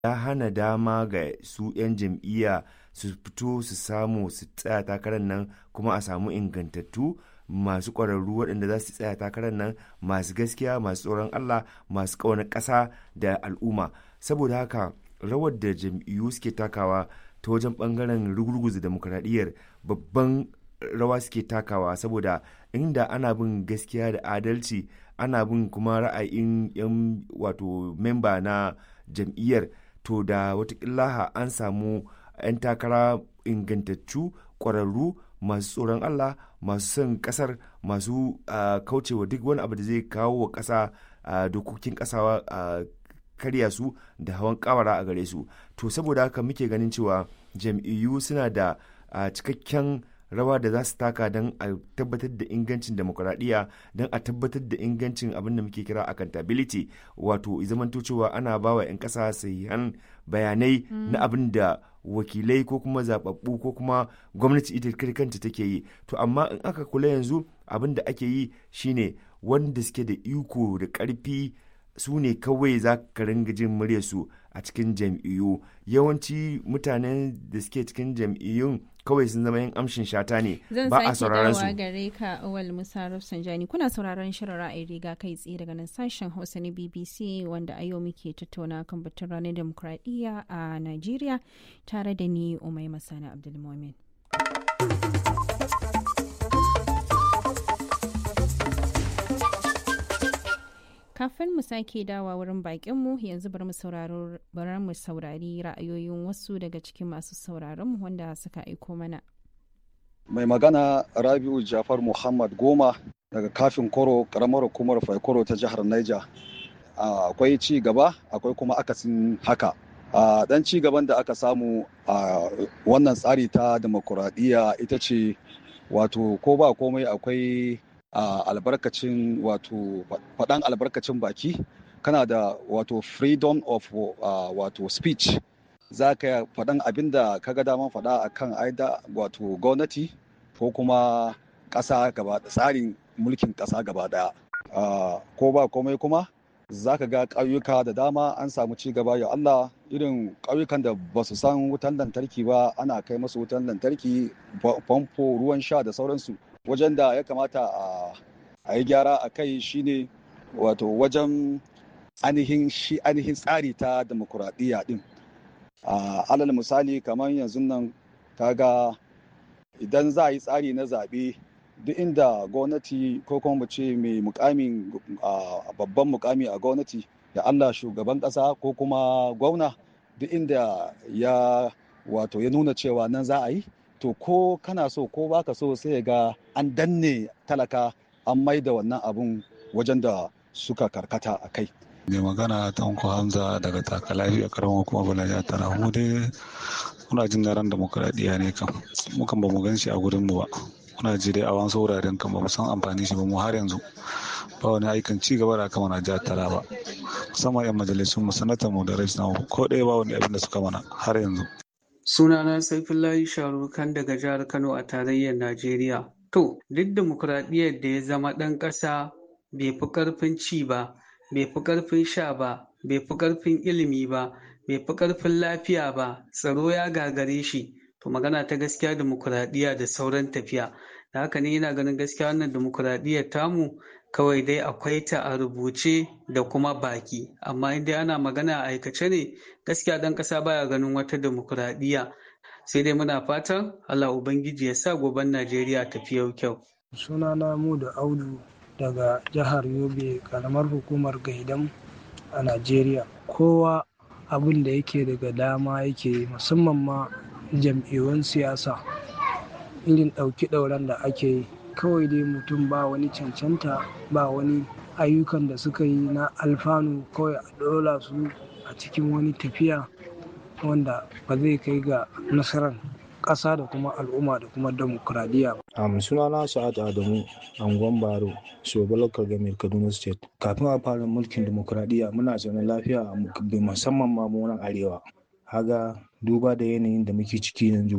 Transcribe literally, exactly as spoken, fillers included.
ya hana dama ga su 'yan jam'iyya su fito su samu su tsaya takarar nan, kuma a samu ingantattu masu ƙwararru waɗanda za su tsaya takarar nan, masu gaskiya, masu tsoron Allah, masu ƙaunar ƙasa da al'umma. Saboda haka rawar da jam'iyyu suke takawa ta wajen ɓangaren rugurguza demokuraɗiyyar babban rawa suke takawa, saboda inda ana bin gaskiya da adalci, ana bin kuma ra'ayin 'yan wato memba na jam'iyyar, to da watakila an samu 'yan takara ingantattu, ƙwararru, masu tsoron Allah, masu son ƙasar, masu uh, kaucewa duk wani abu da zai kawo wa ƙasa uh, dokokin ƙasa uh, karya su da hawan kawara a gare su. To saboda haka muke ganin cewa jam'iyyu suna da uh, cikakken rawa da za su taka don a tabbatar da ingancin demokuraɗiyya, don a tabbatar da ingancin abin da muke kira accountability, wato zamanto cewa ana ba wa 'yan ƙasa sahihan bayanai mm. na abin da wakilai ko kuma zaɓaɓɓu ko kuma gwamnati ita kanta take yi. To amma in aka kula yanzu abin da ake yi shine wanda suke da iko da ƙarfi su ne kawai za ka ringa jin muryarsu a cikin jam'iyyu. Yawanci mutanen da suke cikin jam'iyyun kawai sun zama yin amshin shata ne, ba a sauraron su. Zan sake dawowa gare ka Awal Musa Rafsanjani. Kuna sauraron shirin ra'ayi riga kai tsaye daga nan sashen Hausa na B B C, wanda a yau muke tattauna kan batun ranar demokradiyya a Najeriya, tare da ni Umaima Sani Abdulmumin. Kafin mu sake dawa wurin bakinmu, yanzu bari mu saurari ra'ayoyin wasu daga cikin masu sauraronmu wanda suka aiko mana. Mai magana Rabi'u Jafar Muhammad Goma daga kafin Koro, karamar hukumar Faikoro ta jihar Niger. Akwai ci gaba, akwai kuma akasin haka. Dan ci gaban da aka samu a wannan tsari ta demokuraɗiyya ita ce, wato ko ba komai akwai a albarkacin wato faɗan albarkacin baki, kana da wato freedom of uh, wato speech, za ka faɗan abin da ka ga daman faɗa akan aida wato gwamnati ko kuma ƙasa gaba, tsarin mulkin ƙasa gaba ɗaya. Uh, ko ba komai kuma za ka ga ƙauyuka da dama an samu ci gaba, ya Allah, irin ƙauyukan da ba su san wutan lantarki ba ana kai masu wutan lantarki, famfo, ruwan sha da sauransu. Wajen da ya kamata a yi gyara a kai shine wato wajen ainihin shi ainihin tsari ta demokuraɗiyya din. Alal misali kamar yanzu nan kaga idan za a yi tsari na zaɓe, duk inda gwamnati ko kuma mu ce mai mukamin babban mukami a gwamnati, da Allah shugaban ƙasa ko kuma gwamna, duk inda ya wato ya nuna cewa nan za a yi, to ko kana so ko baka so sai ga an danne talaka, an maida wannan abun wajen da suka karkata a kai. Mai magana Tanko Hamza daga Taka Lafiya, karamar kuma Bulaja tana. Mu dai muna jin daren demokuraɗiyya ne kam, mukan ba mu gan shi a gurin mu ba. Muna ji dai a wasu wuraren kan ba mu san amfani shi ba, mu har yanzu ba wani aikin ci gaba da aka mana jihar Taraba, musamman 'yan majalisun mu, sanatan mu da rais na mu, ko ɗaya ba wani abin da suka mana har yanzu. Sunana Saifullahi Sharukan daga jihar Kano a tarayyar Najeriya. To, duk dimokuraɗiyyar da ya zama ɗan ƙasa bai fi ƙarfin ci ba, bai fi ƙarfin sha ba, bai fi ƙarfin ilimi ba, bai fi ƙarfin lafiya ba, tsaro ya gagare shi, to magana ta gaskiya dimokuraɗiyya da sauran tafiya. Da haka ne yana ganin gaskiya wannan dimokuraɗiyyar tamu kawai dai akwai ta a rubuce da kuma baki, amma in dai ana magana a aikace ne, gaskiya ɗan ƙasa baya ganin wata dimokuraɗiyya. Sai dai muna fatan Allah Ubangiji ya sa goben Najeriya tafi yau kyau. Sunana Mudu Audu daga jihar Yobe, karamar hukumar Gaidam a Najeriya. Kowa abin da yake daga dama yake, musamman ma jam'iyyun siyasa, irin ɗauki ɗauran da ake yi, kawai dai mutum ba wani cancanta, ba wani ayyukan da suka yi na alfanu, kawai a ɗola su a cikin wani tafiya wanda ba zai kai ga nasarar ƙasa da kuma al'umma da kuma demokuraɗiyya ba. Um, sunana Sa'ad Adamu, Angon Baro, Shugaba Local Government, Kaduna State. Kafin a fara mulkin demokuraɗiyya muna zaune lafiya, musamman ma mu nan arewa. Haga duba da yanayin da muke ciki yanzu,